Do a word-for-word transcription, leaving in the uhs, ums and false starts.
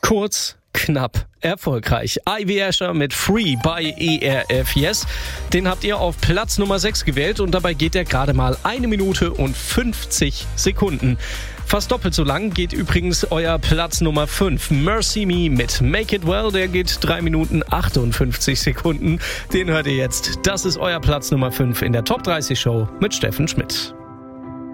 Kurz, knapp, erfolgreich. Ivy Asher mit Free bei E R F Yes. Den habt ihr auf Platz Nummer sechs gewählt und dabei geht er gerade mal eine Minute und fünfzig Sekunden. Fast doppelt so lang geht übrigens euer Platz Nummer fünf. Mercy Me mit Make It Well, der geht drei Minuten achtundfünfzig Sekunden. Den hört ihr jetzt. Das ist euer Platz Nummer fünf in der Top dreißig Show mit Steffen Schmidt.